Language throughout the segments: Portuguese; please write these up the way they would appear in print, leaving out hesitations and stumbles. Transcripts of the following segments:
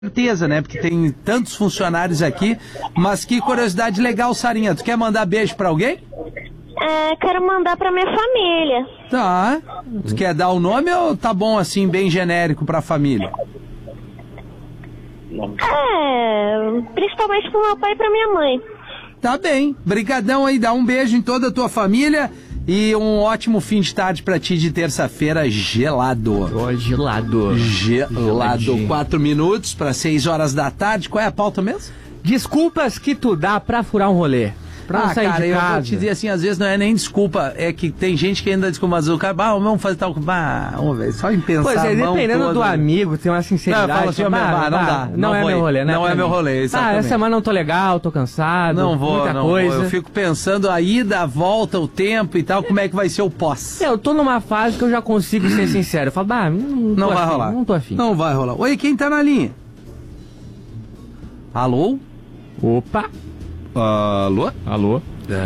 certeza, né? Porque tem tantos funcionários aqui. Mas que curiosidade legal, Sarinha. Tu quer mandar beijo pra alguém? Quero mandar pra minha família. Tá. Tu quer dar o nome ou tá bom assim, bem genérico pra família? Principalmente pro meu pai e pra minha mãe. Tá bem. Brigadão aí, dá um beijo em toda a tua família e um ótimo fim de tarde pra ti de terça-feira gelado. Gelado. 4 minutos para 6 horas da tarde. Qual é a pauta mesmo? Desculpas que tu dá pra furar um rolê. Pra não sair cara, de casa. eu vou te dizer assim, às vezes não é nem desculpa, é que tem gente que ainda desculpa, mas o cara, vamos fazer tal, vamos ver, só em pensar. Pois é, dependendo do amigo, tem uma sinceridade. Não, fala assim, não dá. Não é meu rolê, né? Não é meu rolê, exatamente. Essa semana não tô legal, tô cansado, não vou, muita não coisa. Vou. Eu fico pensando a ida, a volta, o tempo e tal, como é que vai ser o pós. Eu tô numa fase que eu já consigo ser sincero. Eu falo, não vai rolar. Não tô afim. Não vai rolar. Oi, quem tá na linha? Alô? Opa! Alô? Alô?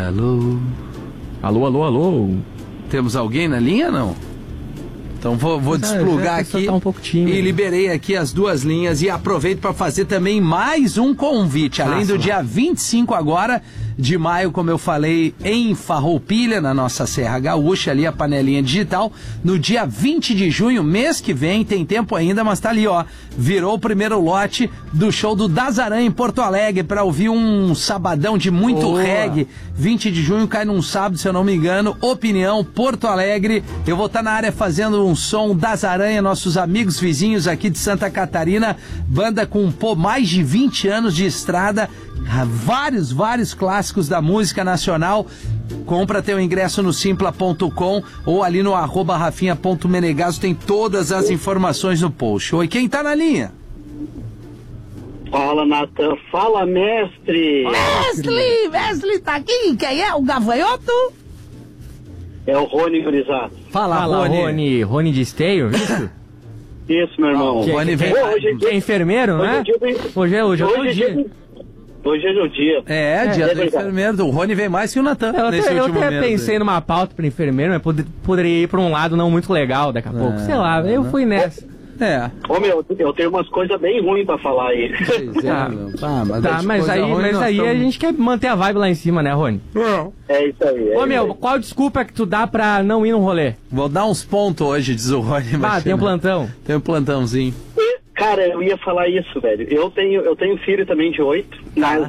Alô? Alô? Temos alguém na linha, não? Então vou desplugar aqui tá um pouco tímido. E liberei aqui as duas linhas e aproveito para fazer também mais um convite. Além do dia 25 agora de maio, como eu falei, em Farroupilha, na nossa Serra Gaúcha, ali a panelinha digital. No dia 20 de junho, mês que vem, tem tempo ainda, mas tá ali, ó. Virou o primeiro lote do show do Dazarã em Porto Alegre para ouvir um sabadão de muito reggae. 20 de junho cai num sábado, se eu não me engano. Opinião, Porto Alegre. Eu vou estar na área fazendo um som das Aranha, nossos amigos vizinhos aqui de Santa Catarina. Banda com mais de 20 anos de estrada. Vários clássicos da música nacional. Compra teu ingresso no simpla.com ou ali no @rafinha.menegaso, tem todas as informações no post. Oi, quem tá na linha? Fala, Natan. Fala, mestre. Mestre, tá aqui. Quem é? O gafanhoto? É o Rony Gurizado. Fala, Rony. Rony de Esteio, isso? Isso, meu irmão. Rony vem. É enfermeiro, né? Hoje é o dia. Hoje é o dia. Dia do enfermeiro. O Rony vem mais que o Natan. Eu até pensei numa pauta para enfermeiro, mas poderia ir para um lado não muito legal daqui a pouco. Sei lá, eu fui nessa. Ô, meu, eu tenho umas coisas bem ruins pra falar aí. Mas aí a gente quer manter a vibe lá em cima, né, Rony? É isso aí. Ô, meu, qual desculpa que tu dá pra não ir num rolê? Vou dar uns pontos hoje, diz o Rony. Tem um plantão. Tem um plantãozinho. Cara, eu ia falar isso, velho. Eu tenho filho também de 8, mas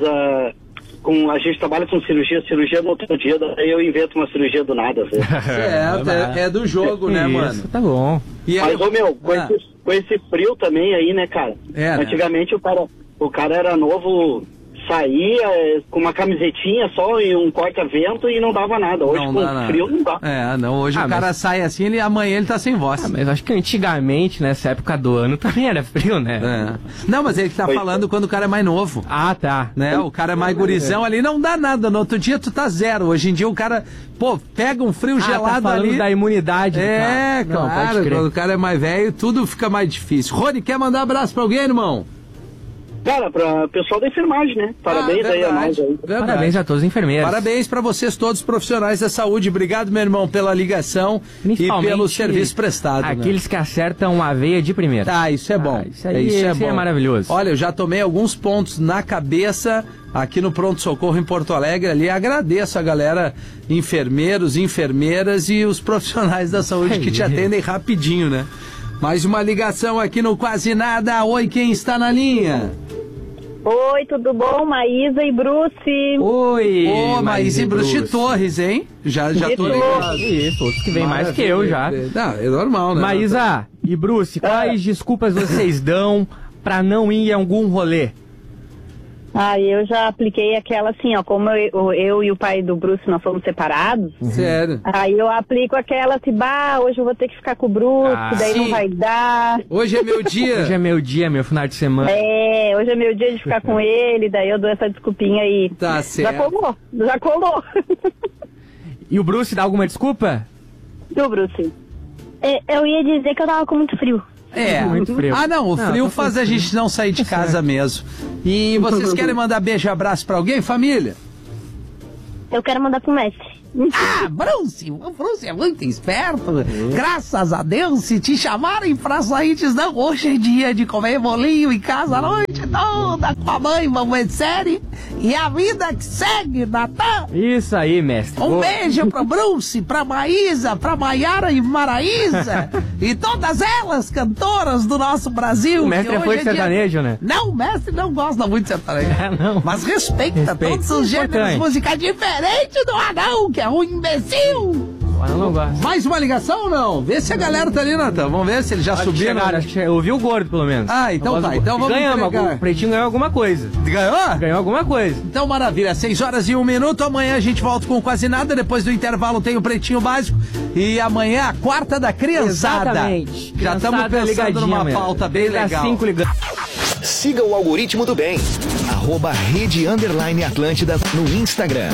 a gente trabalha com cirurgia no outro dia, daí eu invento uma cirurgia do nada, velho. É do jogo, né, mano? Isso, tá bom. Mas, ô, meu, com esse frio também aí, né, cara? Antigamente o cara era novo, saía com uma camisetinha só e um corta-vento e não dava nada. Hoje com frio não dá. Hoje o cara sai assim, amanhã ele tá sem voz. Mas acho que antigamente, nessa época do ano, também era frio, né? Não, mas ele tá falando quando o cara é mais novo. Tá. Né? O cara é mais gurizão ali, não dá nada. No outro dia tu tá zero. Hoje em dia o cara, pega um frio gelado tá falando ali. Da imunidade. Claro. Quando o cara é mais velho, tudo fica mais difícil. Rony, quer mandar um abraço pra alguém, irmão? Cara, pra pessoal da enfermagem, né? Parabéns aí a nós aí. Parabéns a todos os enfermeiros. Parabéns pra vocês todos, profissionais da saúde. Obrigado, meu irmão, pela ligação e pelo serviço prestado. Aqueles que acertam a veia de primeira. Isso é bom. Isso é maravilhoso. Olha, eu já tomei alguns pontos na cabeça aqui no Pronto Socorro em Porto Alegre. Ali agradeço a galera, enfermeiros, enfermeiras e os profissionais da saúde que te atendem rapidinho, né? Mais uma ligação aqui no Quase Nada. Oi, quem está na linha? Oi, tudo bom? Maísa e Bruce. Oi, Maísa e Bruce Torres, hein? Já tô ligado. Isso, outros que vem mais que eu já. É normal, né? Maísa e Bruce, quais desculpas vocês dão pra não ir em algum rolê? Eu já apliquei aquela assim, ó, como eu e o pai do Bruce, nós fomos separados. Sério? Aí eu aplico aquela assim, hoje eu vou ter que ficar com o Bruce, daí não vai dar. Hoje é meu dia. Hoje é meu dia, meu final de semana. Hoje é meu dia de ficar com ele, daí eu dou essa desculpinha aí. Tá certo. Já colou. E o Bruce dá alguma desculpa? Do Bruce. Eu ia dizer que eu tava com muito frio. Muito frio. O frio faz a gente não sair de casa mesmo. E vocês querem mandar beijo e abraço pra alguém, família? Eu quero mandar pro mestre. Bruce, o Bruce é muito esperto. Graças a Deus, se te chamarem pra sair, diz, não, hoje é dia de comer bolinho em casa a noite toda com a mãe, vamos ver série. E a vida que segue, Natan. Isso aí, mestre. Um beijo pro Bruce, pra Maísa, pra Maiara e Maraísa. E todas elas, cantoras do nosso Brasil. O mestre foi sertanejo, né? Não, o mestre não gosta muito de sertanejo. Não. Mas respeita todos os gêneros musicais, diferente do Anão, que é um imbecil. Não gosta. Mais uma ligação ou não? Vê se a galera tá ali, Natan. Vamos ver se eles já subiram. Acho que eu ouvi o gordo, pelo menos. Então tá. Então vamos entregar. O Pretinho ganhou alguma coisa. Ganhou? Ganhou alguma coisa. Então, maravilha. 6h01. Amanhã a gente volta com quase nada. Depois do intervalo tem o Pretinho Básico. E amanhã a quarta da criançada. Exatamente. Já estamos pensando numa pauta bem legal. 5 ligando. Siga o algoritmo do bem. @Rede_Atlântida no Instagram.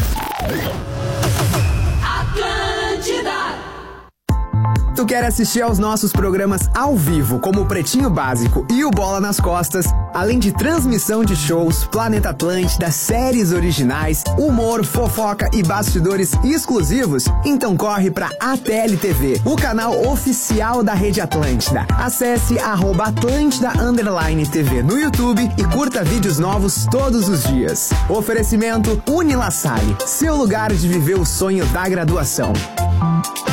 Tu quer assistir aos nossos programas ao vivo, como o Pretinho Básico e o Bola nas Costas, além de transmissão de shows, Planeta Atlântida, séries originais, humor, fofoca e bastidores exclusivos? Então corre pra ATL-TV, o canal oficial da Rede Atlântida. Acesse @Atlântida_TV no YouTube e curta vídeos novos todos os dias. Oferecimento Unilassalle, seu lugar de viver o sonho da graduação.